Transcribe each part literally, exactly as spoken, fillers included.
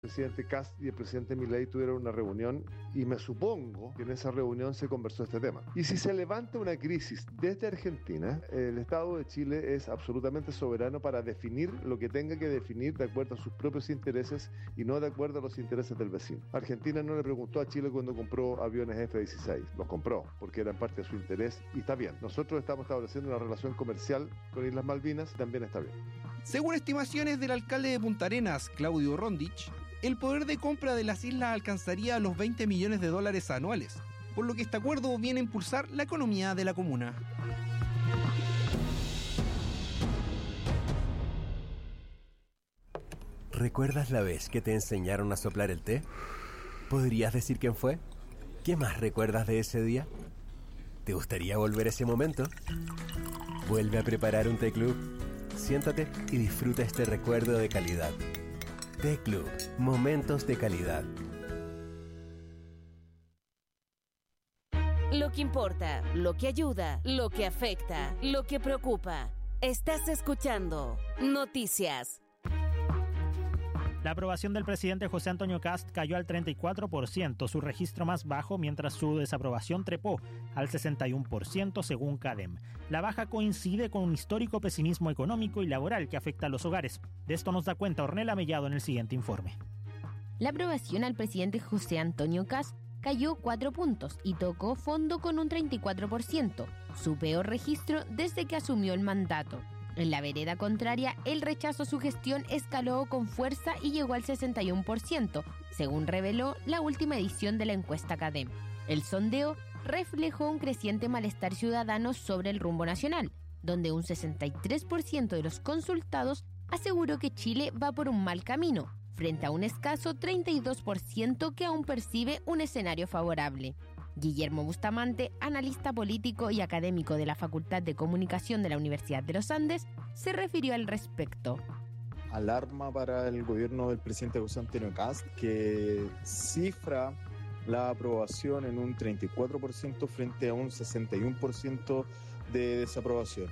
El presidente Kast y el presidente Milei tuvieron una reunión y me supongo que en esa reunión se conversó este tema. Y si se levanta una crisis desde Argentina, el Estado de Chile es absolutamente soberano para definir lo que tenga que definir de acuerdo a sus propios intereses y no de acuerdo a los intereses del vecino. Argentina no le preguntó a Chile cuando compró aviones F dieciséis, los compró porque eran parte de su interés y está bien. Nosotros estamos estableciendo una relación comercial con Islas Malvinas y también está bien. Según estimaciones del alcalde de Punta Arenas, Claudio Rondich, el poder de compra de las islas alcanzaría los veinte millones de dólares anuales, por lo que este acuerdo viene a impulsar la economía de la comuna. ¿Recuerdas la vez que te enseñaron a soplar el té? ¿Podrías decir quién fue? ¿Qué más recuerdas de ese día? ¿Te gustaría volver a ese momento? Vuelve a preparar un té club. Siéntate y disfruta este recuerdo de calidad. Té Club, momentos de calidad. Lo que importa, lo que ayuda, lo que afecta, lo que preocupa. Estás escuchando Noticias. La aprobación del presidente José Antonio Kast cayó al treinta y cuatro por ciento, su registro más bajo, mientras su desaprobación trepó al sesenta y uno por ciento según CADEM. La baja coincide con un histórico pesimismo económico y laboral que afecta a los hogares. De esto nos da cuenta Ornella Mellado en el siguiente informe. La aprobación al presidente José Antonio Kast cayó cuatro puntos y tocó fondo con un treinta y cuatro por ciento, su peor registro desde que asumió el mandato. En la vereda contraria, el rechazo a su gestión escaló con fuerza y llegó al sesenta y uno por ciento, según reveló la última edición de la encuesta CADEM. El sondeo reflejó un creciente malestar ciudadano sobre el rumbo nacional, donde un sesenta y tres por ciento de los consultados aseguró que Chile va por un mal camino, frente a un escaso treinta y dos por ciento que aún percibe un escenario favorable. Guillermo Bustamante, analista político y académico de la Facultad de Comunicación de la Universidad de los Andes, se refirió al respecto. Alarma para el gobierno del presidente José Antonio Kast, que cifra la aprobación en un treinta y cuatro por ciento frente a un sesenta y uno por ciento de desaprobación.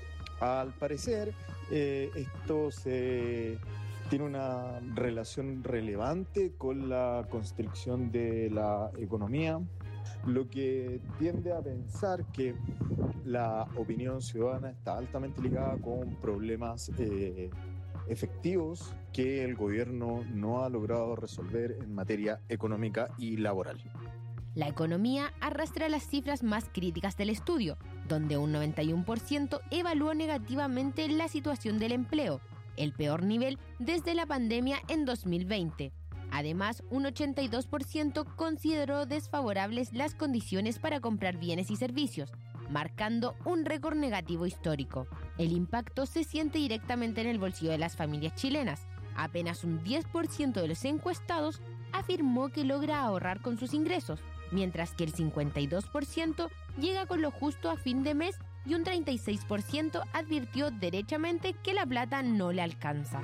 Al parecer, eh, esto se... tiene una relación relevante con la constricción de la economía, lo que tiende a pensar que la opinión ciudadana está altamente ligada con problemas eh, efectivos que el gobierno no ha logrado resolver en materia económica y laboral. La economía arrastra las cifras más críticas del estudio, donde un noventa y uno por ciento evaluó negativamente la situación del empleo, el peor nivel desde la pandemia en dos mil veinte. Además, un ochenta y dos por ciento consideró desfavorables las condiciones para comprar bienes y servicios, marcando un récord negativo histórico. El impacto se siente directamente en el bolsillo de las familias chilenas. Apenas un diez por ciento de los encuestados afirmó que logra ahorrar con sus ingresos, mientras que el cincuenta y dos por ciento llega con lo justo a fin de mes y un treinta y seis por ciento advirtió derechamente que la plata no le alcanza.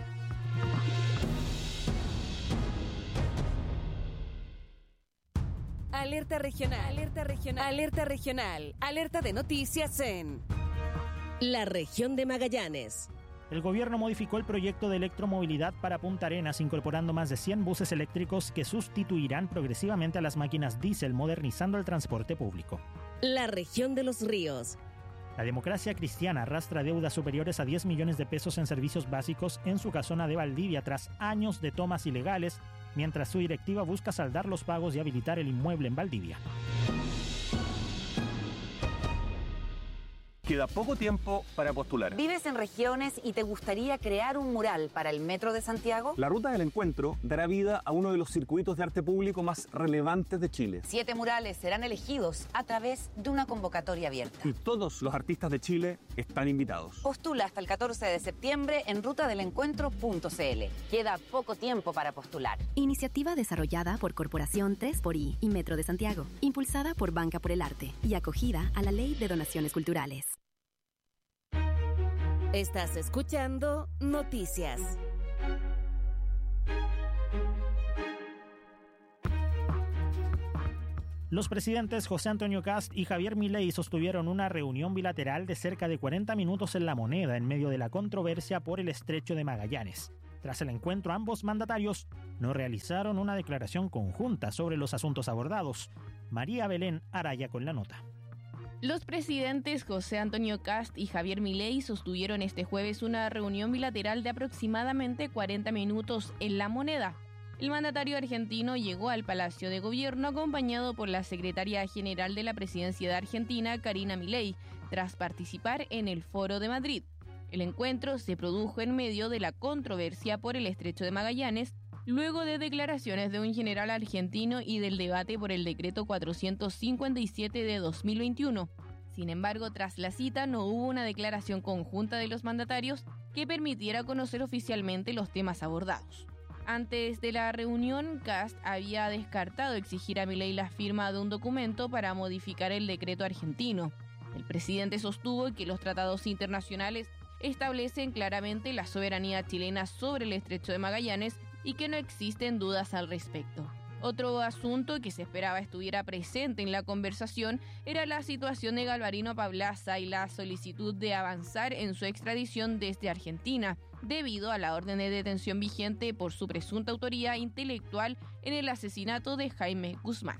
Alerta regional, alerta regional, alerta regional, alerta de noticias en la región de Magallanes. El gobierno modificó el proyecto de electromovilidad para Punta Arenas, incorporando más de cien buses eléctricos que sustituirán progresivamente a las máquinas diésel, modernizando el transporte público. La región de los ríos. La democracia cristiana arrastra deudas superiores a diez millones de pesos en servicios básicos en su casona de Valdivia tras años de tomas ilegales, mientras su directiva busca saldar los pagos y habilitar el inmueble en Valdivia. Queda poco tiempo para postular. ¿Vives en regiones y te gustaría crear un mural para el Metro de Santiago? La Ruta del Encuentro dará vida a uno de los circuitos de arte público más relevantes de Chile. Siete murales serán elegidos a través de una convocatoria abierta. Y todos los artistas de Chile están invitados. Postula hasta el catorce de septiembre en ruta del encuentro punto c l. Queda poco tiempo para postular. Iniciativa desarrollada por Corporación tres por I y Metro de Santiago, impulsada por Banca por el Arte y acogida a la Ley de Donaciones Culturales. Estás escuchando Noticias. Los presidentes José Antonio Kast y Javier Milei sostuvieron una reunión bilateral de cerca de cuarenta minutos en La Moneda en medio de la controversia por el Estrecho de Magallanes. Tras el encuentro, ambos mandatarios no realizaron una declaración conjunta sobre los asuntos abordados. María Belén Araya con la nota. Los presidentes José Antonio Kast y Javier Milei sostuvieron este jueves una reunión bilateral de aproximadamente cuarenta minutos en La Moneda. El mandatario argentino llegó al Palacio de Gobierno acompañado por la secretaria general de la Presidencia de Argentina, Karina Milei, tras participar en el Foro de Madrid. El encuentro se produjo en medio de la controversia por el Estrecho de Magallanes, luego de declaraciones de un general argentino y del debate por el decreto cuatrocientos cincuenta y siete de dos mil veintiuno. Sin embargo, tras la cita no hubo una declaración conjunta de los mandatarios que permitiera conocer oficialmente los temas abordados. Antes de la reunión, Kast había descartado exigir a Milei la firma de un documento para modificar el decreto argentino. El presidente sostuvo que los tratados internacionales establecen claramente la soberanía chilena sobre el Estrecho de Magallanes y que no existen dudas al respecto. Otro asunto que se esperaba estuviera presente en la conversación era la situación de Galvarino Pablaza y la solicitud de avanzar en su extradición desde Argentina, debido a la orden de detención vigente por su presunta autoría intelectual en el asesinato de Jaime Guzmán.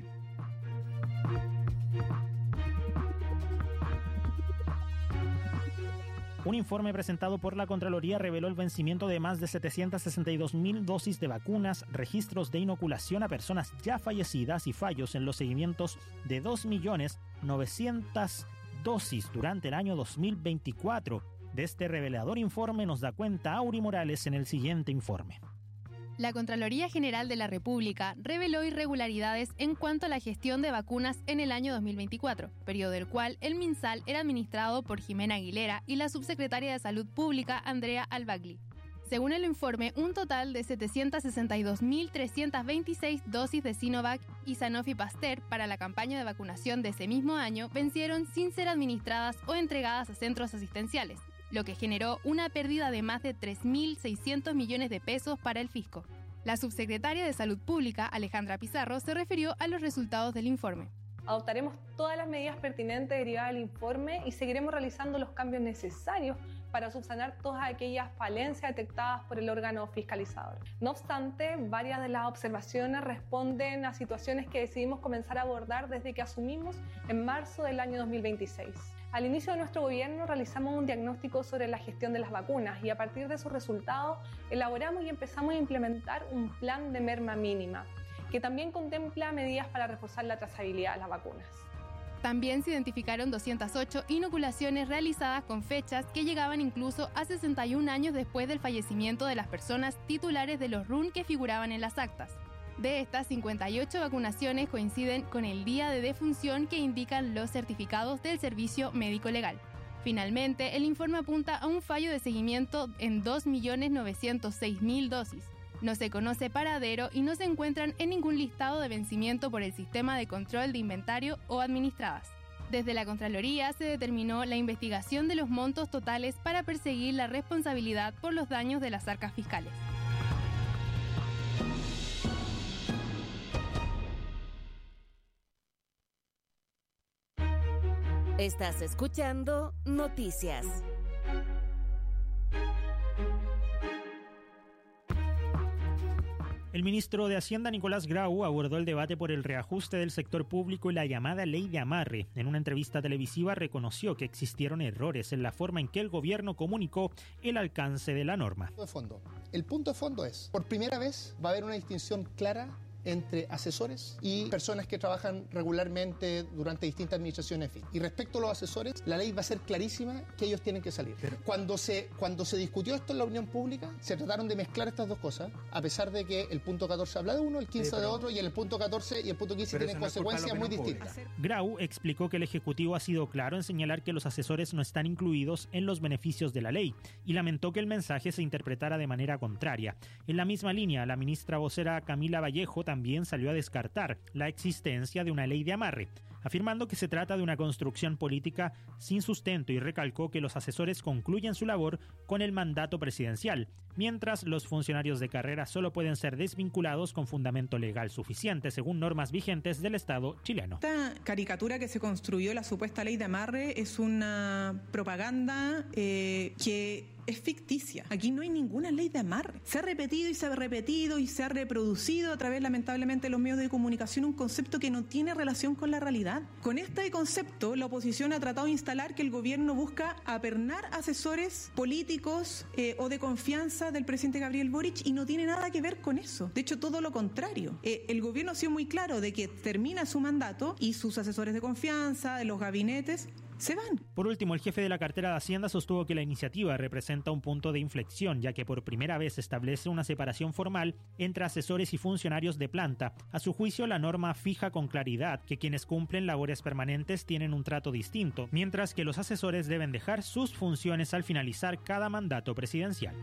Un informe presentado por la Contraloría reveló el vencimiento de más de setecientas sesenta y dos mil dosis de vacunas, registros de inoculación a personas ya fallecidas y fallos en los seguimientos de dos millones novecientas dosis durante el año dos mil veinticuatro. De este revelador informe nos da cuenta Auri Morales en el siguiente informe. La Contraloría General de la República reveló irregularidades en cuanto a la gestión de vacunas en el año dos mil veinticuatro, periodo del cual el MinSal era administrado por Jimena Aguilera y la subsecretaria de Salud Pública Andrea Albagli. Según el informe, un total de setecientas sesenta y dos mil trescientas veintiséis dosis de Sinovac y Sanofi Pasteur para la campaña de vacunación de ese mismo año vencieron sin ser administradas o entregadas a centros asistenciales, lo que generó una pérdida de más de tres mil seiscientos millones de pesos para el fisco. La subsecretaria de Salud Pública, Alejandra Pizarro, se refirió a los resultados del informe. Adoptaremos todas las medidas pertinentes derivadas del informe y seguiremos realizando los cambios necesarios para subsanar todas aquellas falencias detectadas por el órgano fiscalizador. No obstante, varias de las observaciones responden a situaciones que decidimos comenzar a abordar desde que asumimos en marzo del año dos mil veintiséis. Al inicio de nuestro gobierno realizamos un diagnóstico sobre la gestión de las vacunas y a partir de sus resultados elaboramos y empezamos a implementar un plan de merma mínima que también contempla medidas para reforzar la trazabilidad de las vacunas. También se identificaron doscientas ocho inoculaciones realizadas con fechas que llegaban incluso a sesenta y un años después del fallecimiento de las personas titulares de los R U N que figuraban en las actas. De estas, cincuenta y ocho vacunaciones coinciden con el día de defunción que indican los certificados del Servicio Médico Legal. Finalmente, el informe apunta a un fallo de seguimiento en dos millones novecientos seis mil dosis. No se conoce paradero y no se encuentran en ningún listado de vencimiento por el Sistema de Control de Inventario o administradas. Desde la Contraloría se determinó la investigación de los montos totales para perseguir la responsabilidad por los daños de las arcas fiscales. Estás escuchando Noticias. El ministro de Hacienda, Nicolás Grau, abordó el debate por el reajuste del sector público y la llamada ley de amarre. En una entrevista televisiva reconoció que existieron errores en la forma en que el gobierno comunicó el alcance de la norma. De fondo. El punto de fondo es, por primera vez va a haber una distinción clara entre asesores y personas que trabajan regularmente durante distintas administraciones. Y respecto a los asesores, la ley va a ser clarísima que ellos tienen que salir. Pero cuando se, cuando se discutió esto en la opinión pública, se trataron de mezclar estas dos cosas, a pesar de que el punto catorce habla de uno, el quince sí, pero, de otro, y en el punto catorce y el punto quince tienen consecuencias muy distintas. Grau explicó que el Ejecutivo ha sido claro en señalar que los asesores no están incluidos en los beneficios de la ley y lamentó que el mensaje se interpretara de manera contraria. En la misma línea, la ministra vocera Camila Vallejo también salió a descartar la existencia de una ley de amarre. afirmando que se trata de una construcción política sin sustento y recalcó que los asesores concluyen su labor con el mandato presidencial, mientras los funcionarios de carrera solo pueden ser desvinculados con fundamento legal suficiente según normas vigentes del Estado chileno. Esta caricatura que se construyó, la supuesta ley de amarre, es una propaganda eh, que es ficticia. Aquí no hay ninguna ley de amarre. Se ha repetido y se ha repetido y se ha reproducido a través, lamentablemente, de los medios de comunicación un concepto que no tiene relación con la realidad. Con este concepto, la oposición ha tratado de instalar que el gobierno busca apernar asesores políticos eh, o de confianza del presidente Gabriel Boric, y no tiene nada que ver con eso. De hecho, todo lo contrario. Eh, el gobierno ha sido muy claro de que termina su mandato y sus asesores de confianza, de los gabinetes, se van. Por último, el jefe de la cartera de Hacienda sostuvo que la iniciativa representa un punto de inflexión, ya que por primera vez establece una separación formal entre asesores y funcionarios de planta. A su juicio, la norma fija con claridad que quienes cumplen labores permanentes tienen un trato distinto, mientras que los asesores deben dejar sus funciones al finalizar cada mandato presidencial.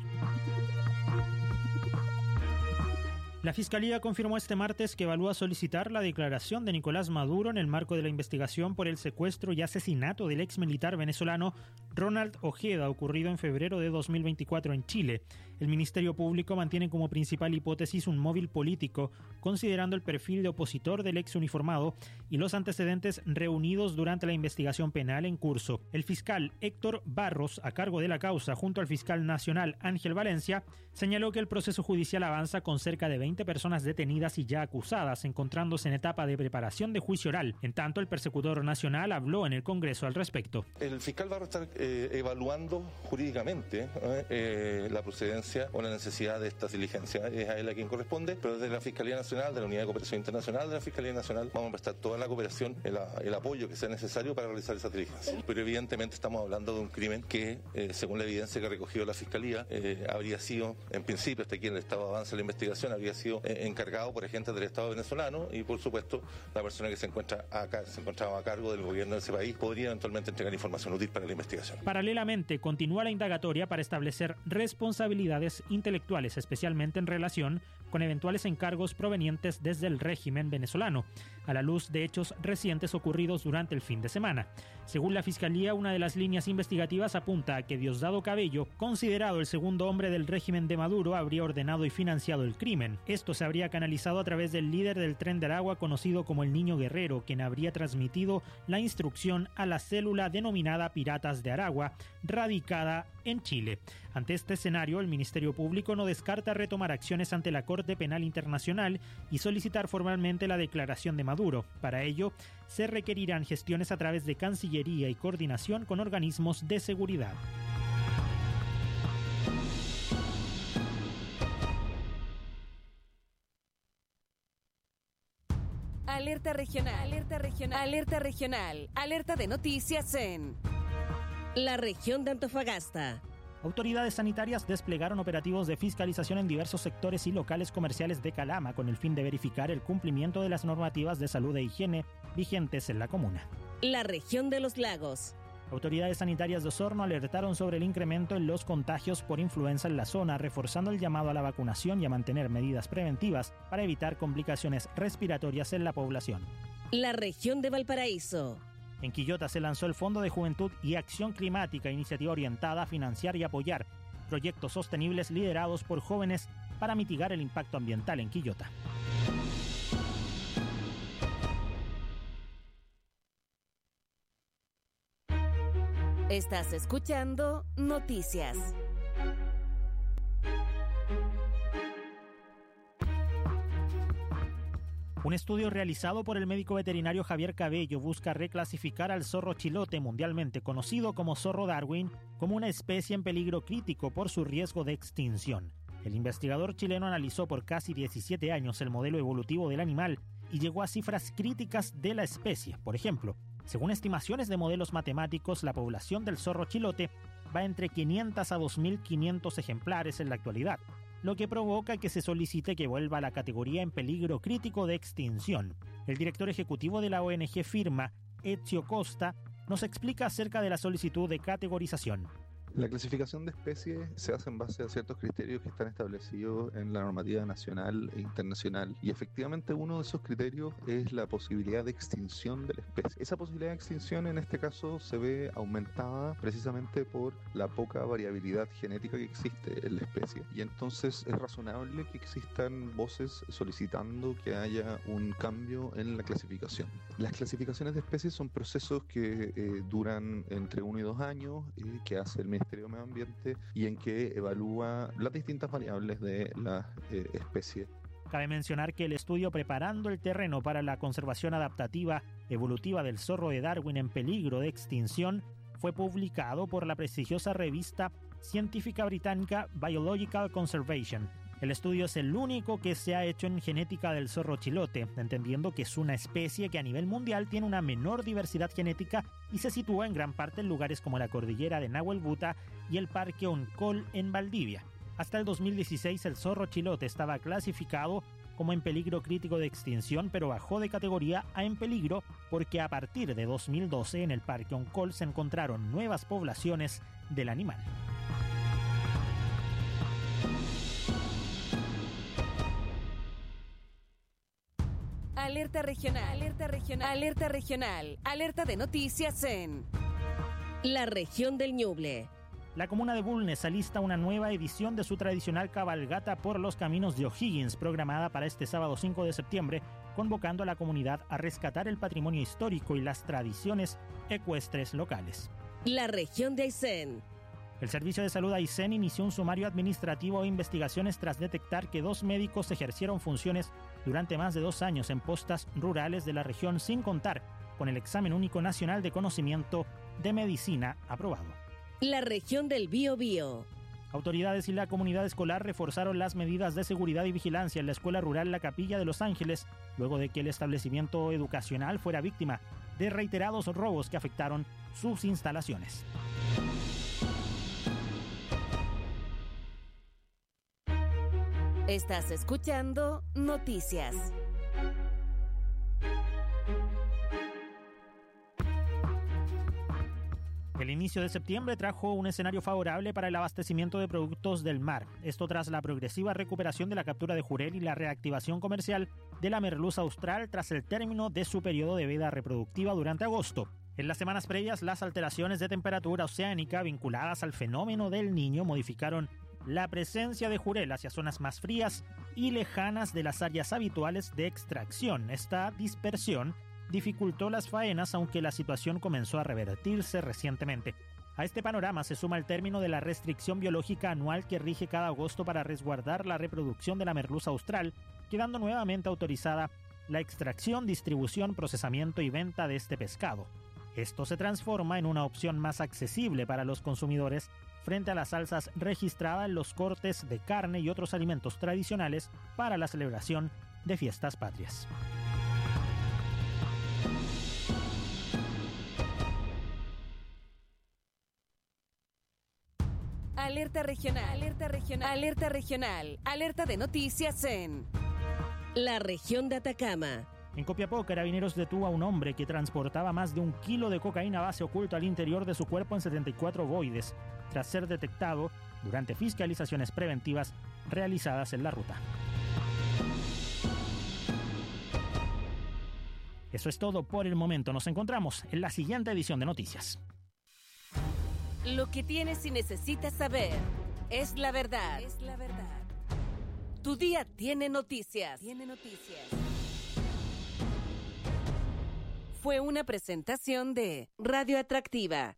La Fiscalía confirmó este martes que evalúa solicitar la declaración de Nicolás Maduro en el marco de la investigación por el secuestro y asesinato del ex militar venezolano Ronald Ojeda, ocurrido en febrero de dos mil veinticuatro en Chile. El Ministerio Público mantiene como principal hipótesis un móvil político, considerando el perfil de opositor del ex uniformado y los antecedentes reunidos durante la investigación penal en curso. El fiscal Héctor Barros, a cargo de la causa, junto al fiscal nacional Ángel Valencia, señaló que el proceso judicial avanza con cerca de veinte personas detenidas y ya acusadas, encontrándose en etapa de preparación de juicio oral. En tanto, el persecutor nacional habló en el Congreso al respecto. El fiscal va a estar eh, evaluando jurídicamente eh, eh, la procedencia o la necesidad de estas diligencias. Es a él a quien corresponde, pero desde la Fiscalía Nacional, de la Unidad de Cooperación Internacional de la Fiscalía Nacional, vamos a prestar toda la cooperación, el, el apoyo que sea necesario para realizar esas diligencias. Pero evidentemente estamos hablando de un crimen que, eh, según la evidencia que ha recogido la Fiscalía, eh, habría sido, en principio, hasta aquí en el estado de avance de la investigación, habría sido eh, encargado por agentes del Estado venezolano y, por supuesto, la persona que se encuentra acá, se encontraba a cargo del gobierno de ese país podría eventualmente entregar información útil para la investigación. Paralelamente, continúa la indagatoria para establecer responsabilidades intelectuales, especialmente en relación con eventuales encargos provenientes desde el régimen venezolano, a la luz de hechos recientes ocurridos durante el fin de semana. Según la Fiscalía, una de las líneas investigativas apunta a que Diosdado Cabello, considerado el segundo hombre del régimen de Maduro, habría ordenado y financiado el crimen. Esto se habría canalizado a través del líder del Tren de Aragua, conocido como el Niño Guerrero, quien habría transmitido la instrucción a la célula denominada Piratas de Aragua, radicada en Chile. Ante este escenario, el Ministerio Público no descarta retomar acciones ante la Corte Penal Internacional y solicitar formalmente la declaración de Maduro. Para ello, se requerirán gestiones a través de Cancillería y coordinación con organismos de seguridad. Alerta regional, alerta regional, alerta regional, alerta de noticias en la región de Antofagasta. Autoridades sanitarias desplegaron operativos de fiscalización en diversos sectores y locales comerciales de Calama con el fin de verificar el cumplimiento de las normativas de salud e higiene vigentes en la comuna. La región de los lagos. Autoridades sanitarias de Osorno alertaron sobre el incremento en los contagios por influenza en la zona, reforzando el llamado a la vacunación y a mantener medidas preventivas para evitar complicaciones respiratorias en la población. La región de Valparaíso. En Quillota se lanzó el Fondo de Juventud y Acción Climática, iniciativa orientada a financiar y apoyar proyectos sostenibles liderados por jóvenes para mitigar el impacto ambiental en Quillota. Estás escuchando Noticias. Un estudio realizado por el médico veterinario Javier Cabello busca reclasificar al zorro chilote, mundialmente conocido como zorro Darwin, como una especie en peligro crítico por su riesgo de extinción. El investigador chileno analizó por casi diecisiete años el modelo evolutivo del animal y llegó a cifras críticas de la especie. Por ejemplo, según estimaciones de modelos matemáticos, la población del zorro chilote va entre quinientos a dos mil quinientos ejemplares en la actualidad, lo que provoca que se solicite que vuelva a la categoría en peligro crítico de extinción. El director ejecutivo de la O N G Firma, Ezio Costa, nos explica acerca de la solicitud de categorización. La clasificación de especies se hace en base a ciertos criterios que están establecidos en la normativa nacional e internacional, y efectivamente uno de esos criterios es la posibilidad de extinción de la especie. Esa posibilidad de extinción en este caso se ve aumentada precisamente por la poca variabilidad genética que existe en la especie, y entonces es razonable que existan voces solicitando que haya un cambio en la clasificación. Las clasificaciones de especies son procesos que eh, duran entre uno y dos años, eh, que hace el Ministerio de Medio Ambiente y en que evalúa las distintas variables de la eh, especie. Cabe mencionar que el estudio Preparando el terreno para la conservación adaptativa evolutiva del zorro de Darwin en peligro de extinción fue publicado por la prestigiosa revista científica británica Biological Conservation. El estudio es el único que se ha hecho en genética del zorro chilote, entendiendo que es una especie que a nivel mundial tiene una menor diversidad genética y se sitúa en gran parte en lugares como la cordillera de Nahuel Buta y el Parque Oncol en Valdivia. Hasta el dos mil dieciséis el zorro chilote estaba clasificado como en peligro crítico de extinción, pero bajó de categoría a en peligro porque a partir de dos mil doce en el Parque Oncol se encontraron nuevas poblaciones del animal. Alerta regional, alerta regional, alerta regional, alerta de noticias en la región del Ñuble. La comuna de Bulnes alista una nueva edición de su tradicional cabalgata por los caminos de O'Higgins, programada para este sábado cinco de septiembre, convocando a la comunidad a rescatar el patrimonio histórico y las tradiciones ecuestres locales. La región de Aysén. El Servicio de Salud Aysén inició un sumario administrativo e investigaciones tras detectar que dos médicos ejercieron funciones durante más de dos años en postas rurales de la región sin contar con el examen único nacional de conocimiento de medicina aprobado. La región del Biobío. Autoridades y la comunidad escolar reforzaron las medidas de seguridad y vigilancia en la escuela rural La Capilla de Los Ángeles, luego de que el establecimiento educacional fuera víctima de reiterados robos que afectaron sus instalaciones. Estás escuchando Noticias. El inicio de septiembre trajo un escenario favorable para el abastecimiento de productos del mar. Esto tras la progresiva recuperación de la captura de jurel y la reactivación comercial de la merluza austral tras el término de su periodo de vida reproductiva durante agosto. En las semanas previas, las alteraciones de temperatura oceánica vinculadas al fenómeno del Niño modificaron la presencia de jurel hacia zonas más frías y lejanas de las áreas habituales de extracción. Esta dispersión dificultó las faenas, aunque la situación comenzó a revertirse recientemente. A este panorama se suma el término de la restricción biológica anual que rige cada agosto para resguardar la reproducción de la merluza austral, quedando nuevamente autorizada la extracción, distribución, procesamiento y venta de este pescado. Esto se transforma en una opción más accesible para los consumidores frente a las salsas registradas en los cortes de carne y otros alimentos tradicionales para la celebración de fiestas patrias. Alerta regional, alerta regional, alerta regional, alerta de noticias en la región de Atacama. En Copiapó, Carabineros detuvo a un hombre que transportaba más de un kilo de cocaína base oculto al interior de su cuerpo en setenta y cuatro boides, tras ser detectado durante fiscalizaciones preventivas realizadas en la ruta. Eso es todo por el momento. Nos encontramos en la siguiente edición de Noticias. Lo que tienes y necesitas saber es la verdad. Es la verdad. Tu día tiene noticias. Tiene noticias. Fue una presentación de Radio Atractiva.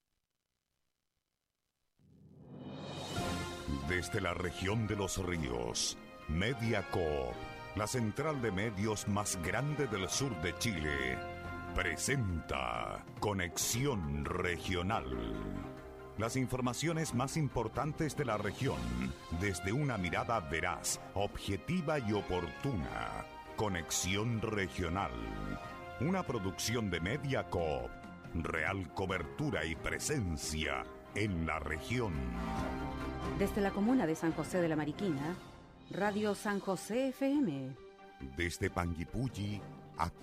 Desde la región de los ríos, Mediacoop, la central de medios más grande del sur de Chile, presenta Conexión Regional. Las informaciones más importantes de la región, desde una mirada veraz, objetiva y oportuna. Conexión Regional. Una producción de Mediacoop. Real cobertura y presencia en la región. Desde la comuna de San José de la Mariquina, Radio San José F M. Desde Panguipulli,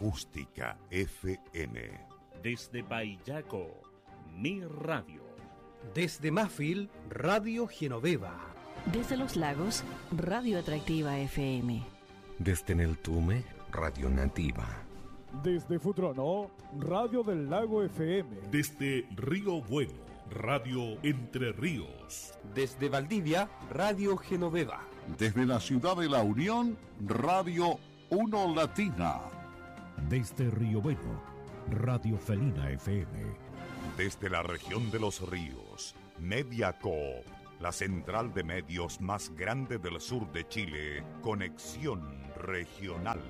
Acústica F M. Desde Payaco, Mi Radio. Desde Mafil, Radio Genoveva. Desde Los Lagos, Radio Atractiva F M. Desde Neltume, Radio Nativa. Desde Futrono, Radio del Lago F M. Desde Río Bueno, Radio Entre Ríos. Desde Valdivia, Radio Genoveva. Desde la ciudad de La Unión, Radio Uno Latina. Desde Río Bueno, Radio Felina F M. Desde la región de los ríos, Media Coop, la central de medios más grande del sur de Chile, Conexión Regional.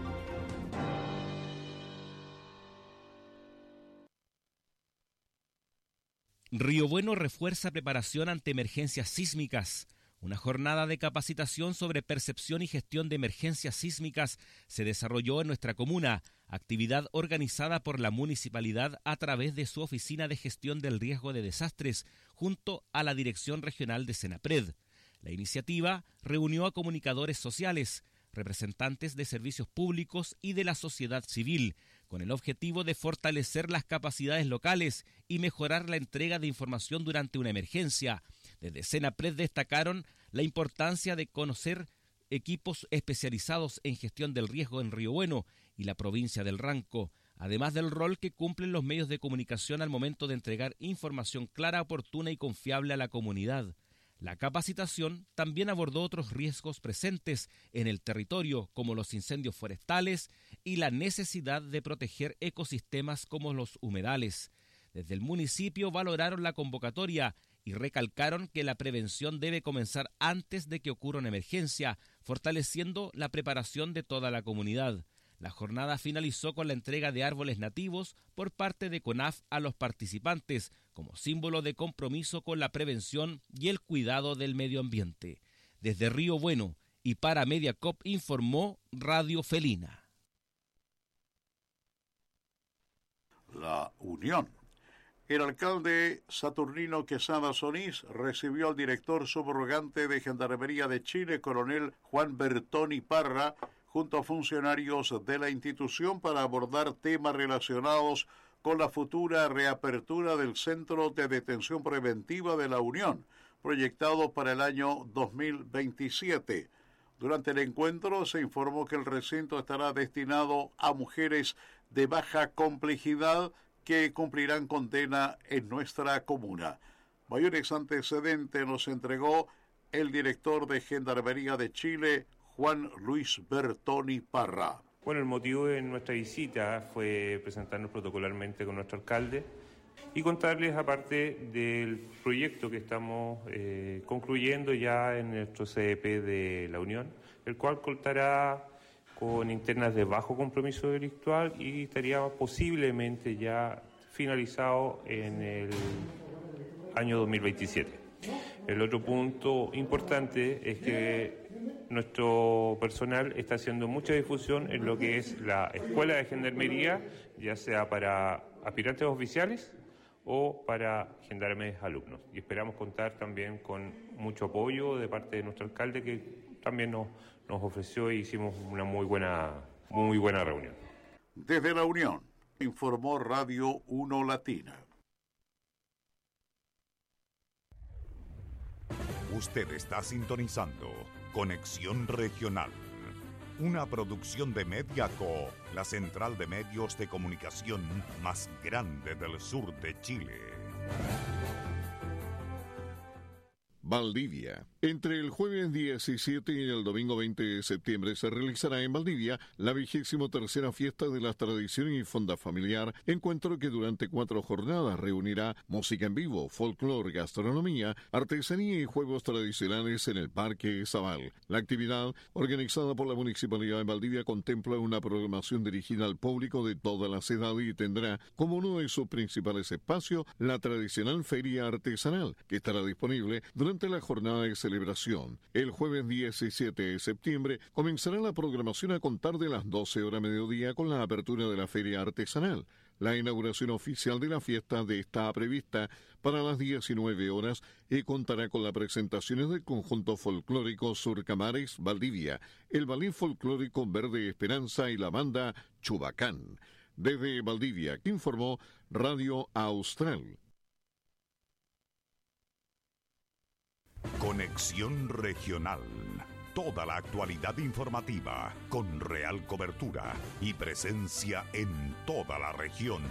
Río Bueno refuerza preparación ante emergencias sísmicas. Una jornada de capacitación sobre percepción y gestión de emergencias sísmicas se desarrolló en nuestra comuna, actividad organizada por la municipalidad a través de su Oficina de Gestión del Riesgo de Desastres, junto a la Dirección Regional de Senapred. La iniciativa reunió a comunicadores sociales, representantes de servicios públicos y de la sociedad civil, con el objetivo de fortalecer las capacidades locales y mejorar la entrega de información durante una emergencia. Desde Senapred destacaron la importancia de conocer equipos especializados en gestión del riesgo en Río Bueno y la provincia del Ranco, además del rol que cumplen los medios de comunicación al momento de entregar información clara, oportuna y confiable a la comunidad. La capacitación también abordó otros riesgos presentes en el territorio, como los incendios forestales y la necesidad de proteger ecosistemas como los humedales. Desde el municipio valoraron la convocatoria y recalcaron que la prevención debe comenzar antes de que ocurra una emergencia, fortaleciendo la preparación de toda la comunidad. La jornada finalizó con la entrega de árboles nativos por parte de CONAF a los participantes, como símbolo de compromiso con la prevención y el cuidado del medio ambiente. Desde Río Bueno y para Mediacop informó Radio Felina. La Unión. El alcalde Saturnino Quesada Solís recibió al director subrogante de Gendarmería de Chile, coronel Juan Bertoni Parra, junto a funcionarios de la institución para abordar temas relacionados con la futura reapertura del Centro de Detención Preventiva de la Unión, proyectado para el año dos mil veintisiete. Durante el encuentro se informó que el recinto estará destinado a mujeres de baja complejidad que cumplirán condena en nuestra comuna. Mayores antecedentes nos entregó el director de Gendarmería de Chile, Juan Luis Bertoni Parra. Bueno, el motivo de nuestra visita fue presentarnos protocolarmente con nuestro alcalde y contarles, aparte del proyecto que estamos eh, concluyendo ya en nuestro C D P de la Unión, el cual contará con internas de bajo compromiso delictual y estaría posiblemente ya finalizado en el año dos mil veintisiete. El otro punto importante es que nuestro personal está haciendo mucha difusión en lo que es la escuela de gendarmería, ya sea para aspirantes oficiales o para gendarmes alumnos. Y esperamos contar también con mucho apoyo de parte de nuestro alcalde, que también nos, nos ofreció y hicimos una muy buena, muy buena reunión. Desde la Unión, informó Radio Uno Latina. Usted está sintonizando Conexión Regional, una producción de Mediaco, la central de medios de comunicación más grande del sur de Chile. Valdivia. Entre el jueves diecisiete y el domingo veinte de septiembre se realizará en Valdivia la vigésimo tercera fiesta de las tradiciones y fonda familiar, encuentro que durante cuatro jornadas reunirá música en vivo, folclore, gastronomía, artesanía y juegos tradicionales en el Parque Zabal. La actividad, organizada por la Municipalidad de Valdivia, contempla una programación dirigida al público de todas las edades y tendrá como uno de sus principales espacios la tradicional feria artesanal, que estará disponible durante la jornada de celebración. El jueves diecisiete de septiembre comenzará la programación a contar de las doce horas mediodía con la apertura de la feria artesanal. La inauguración oficial de la fiesta de está prevista para las diecinueve horas y contará con las presentaciones del conjunto folclórico Surcamares Valdivia, el ballet folclórico Verde Esperanza y la banda Chubacán. Desde Valdivia, que informó Radio Austral. Conexión Regional. Toda la actualidad informativa con real cobertura y presencia en toda la región.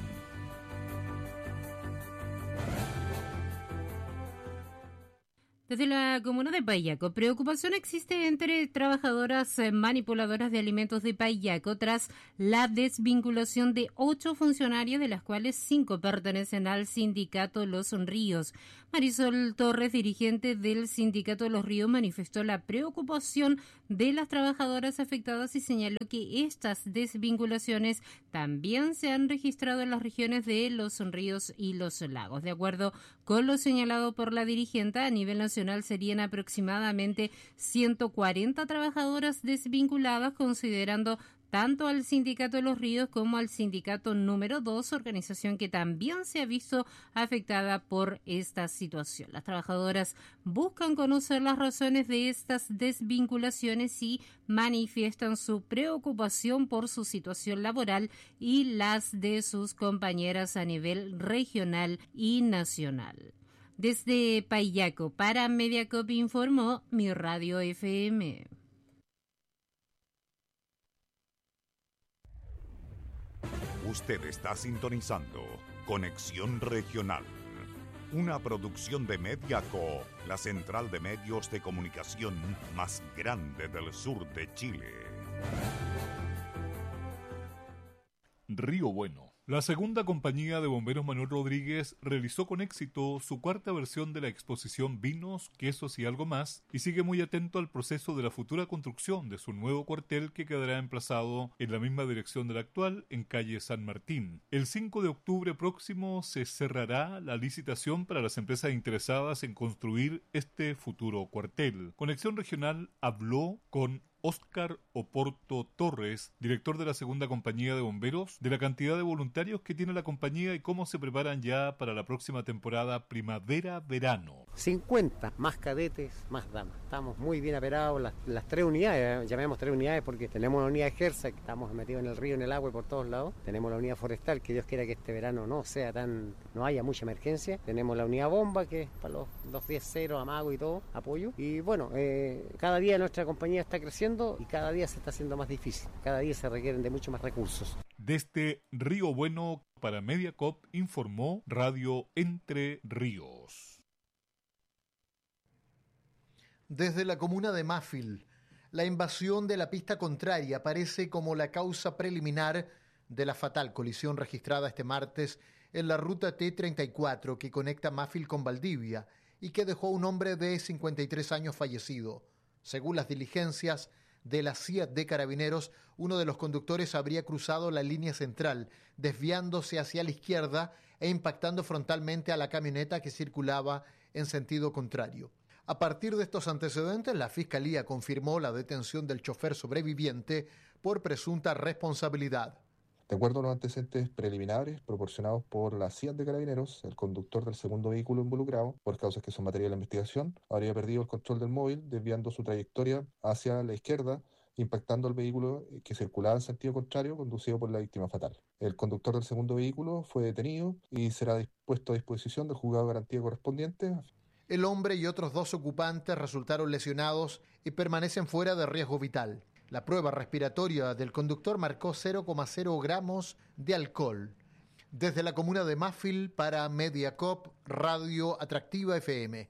Desde la comuna de Payaco, preocupación existe entre trabajadoras manipuladoras de alimentos de Payaco tras la desvinculación de ocho funcionarias, de las cuales cinco pertenecen al sindicato Los Ríos. Marisol Torres, dirigente del sindicato Los Ríos, manifestó la preocupación de las trabajadoras afectadas y señaló que estas desvinculaciones también se han registrado en las regiones de Los Ríos y Los Lagos. De acuerdo con lo señalado por la dirigente, a nivel nacional serían aproximadamente ciento cuarenta trabajadoras desvinculadas, considerando tanto al sindicato de Los Ríos como al sindicato número dos, organización que también se ha visto afectada por esta situación. Las trabajadoras buscan conocer las razones de estas desvinculaciones y manifiestan su preocupación por su situación laboral y las de sus compañeras a nivel regional y nacional. Desde Payaco para Mediacop informó Mi Radio F M. Usted está sintonizando Conexión Regional, una producción de Mediaco, la central de medios de comunicación más grande del sur de Chile. Río Bueno. La segunda compañía de bomberos Manuel Rodríguez realizó con éxito su cuarta versión de la exposición Vinos, Quesos y Algo Más y sigue muy atento al proceso de la futura construcción de su nuevo cuartel que quedará emplazado en la misma dirección del actual, en calle San Martín. El cinco de octubre próximo se cerrará la licitación para las empresas interesadas en construir este futuro cuartel. Conexión Regional habló con Óscar Oporto Torres, director de la segunda compañía de bomberos, de la cantidad de voluntarios que tiene la compañía y cómo se preparan ya para la próxima temporada primavera-verano. cincuenta, más cadetes, más damas. Estamos muy bien aperados, las, las tres unidades, llamemos tres unidades porque tenemos la unidad de Gersa, que estamos metidos en el río, en el agua y por todos lados. Tenemos la unidad forestal, que Dios quiera que este verano no sea tan, no haya mucha emergencia. Tenemos la unidad bomba, que es para los dos diez cero, amago y todo, apoyo. Y bueno, eh, cada día nuestra compañía está creciendo y cada día se está haciendo más difícil, cada día se requieren de mucho más recursos. Desde Río Bueno para Mediacop informó Radio Entre Ríos. Desde la comuna de Mafil, la invasión de la pista contraria aparece como la causa preliminar de la fatal colisión registrada este martes en la ruta T treinta y cuatro que conecta Mafil con Valdivia y que dejó a un hombre de cincuenta y tres años fallecido. Según las diligencias de la C I A T de Carabineros, uno de los conductores habría cruzado la línea central, desviándose hacia la izquierda e impactando frontalmente a la camioneta que circulaba en sentido contrario. A partir de estos antecedentes, la Fiscalía confirmó la detención del chofer sobreviviente por presunta responsabilidad. De acuerdo a los antecedentes preliminares proporcionados por la C I A T de Carabineros, el conductor del segundo vehículo involucrado, por causas que son materia de la investigación, habría perdido el control del móvil, desviando su trayectoria hacia la izquierda, impactando al vehículo que circulaba en sentido contrario, conducido por la víctima fatal. El conductor del segundo vehículo fue detenido y será puesto a disposición del juzgado de garantía correspondiente. El hombre y otros dos ocupantes resultaron lesionados y permanecen fuera de riesgo vital. La prueba respiratoria del conductor marcó cero coma cero gramos de alcohol. Desde la comuna de Mafil para Mediacop, Radio Atractiva F M.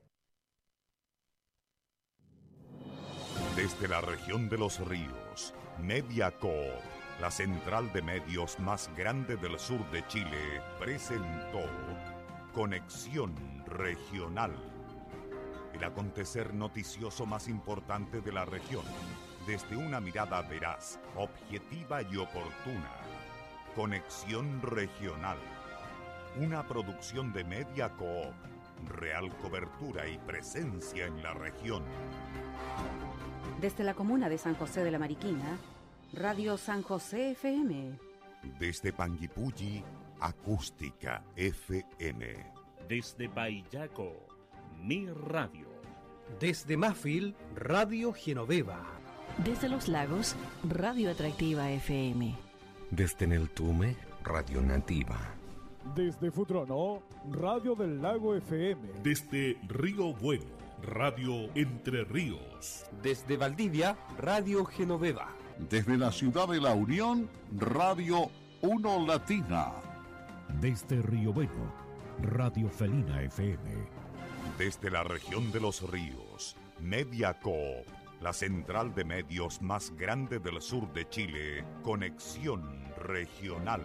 Desde la región de Los Ríos, Mediacop, la central de medios más grande del sur de Chile, presentó Conexión Regional, el acontecer noticioso más importante de la región, desde una mirada veraz, objetiva y oportuna. Conexión Regional, una producción de Mediacoop, real cobertura y presencia en la región. Desde la comuna de San José de la Mariquina, Radio San José F M. Desde Panguipulli, Acústica F M. Desde Payaco, Mi Radio. Desde Mafil, Radio Genoveva. Desde Los Lagos, Radio Atractiva F M. Desde Neltume, Radio Nativa. Desde Futrono, Radio del Lago F M. Desde Río Bueno, Radio Entre Ríos. Desde Valdivia, Radio Genoveva. Desde la ciudad de La Unión, Radio Uno Latina. Desde Río Bueno, Radio Felina F M. Desde la región de los ríos, Media Coop, la central de medios más grande del sur de Chile, Conexión Regional.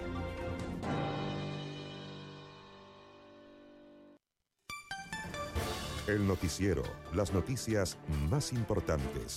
El noticiero, las noticias más importantes.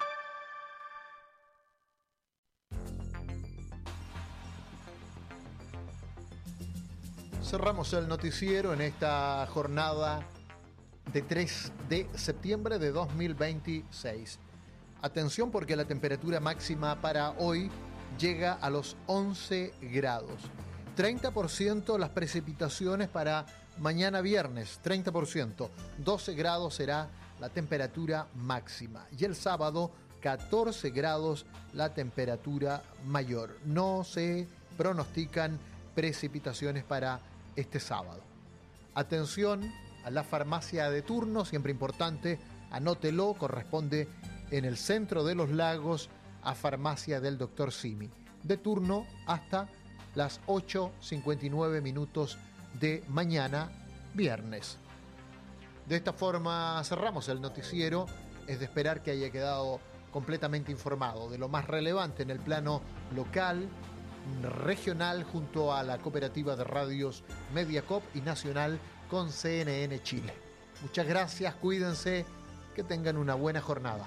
Cerramos el noticiero en esta jornada de tres de septiembre de dos mil veintiséis. Atención porque la temperatura máxima para hoy llega a los once grados. treinta por ciento las precipitaciones para mañana viernes, treinta por ciento. doce grados será la temperatura máxima. Y el sábado, catorce grados la temperatura mayor. No se pronostican precipitaciones para este sábado. Atención a la farmacia de turno, siempre importante, anótelo, corresponde en el centro de los lagos a farmacia del doctor Simi. De turno hasta las ocho cincuenta y nueve minutos de mañana, viernes. De esta forma cerramos el noticiero. Es de esperar que haya quedado completamente informado de lo más relevante en el plano local, regional, junto a la cooperativa de radios Mediacop y nacional con C N N Chile. Muchas gracias, cuídense, que tengan una buena jornada.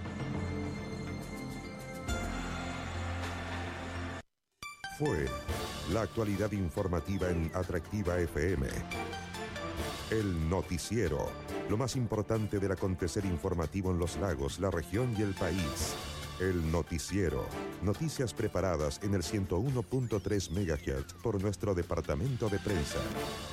Fue la actualidad informativa en Atractiva F M. El noticiero, lo más importante del acontecer informativo en los lagos, la región y el país. El noticiero, noticias preparadas en el ciento uno punto tres megahertz por nuestro departamento de prensa.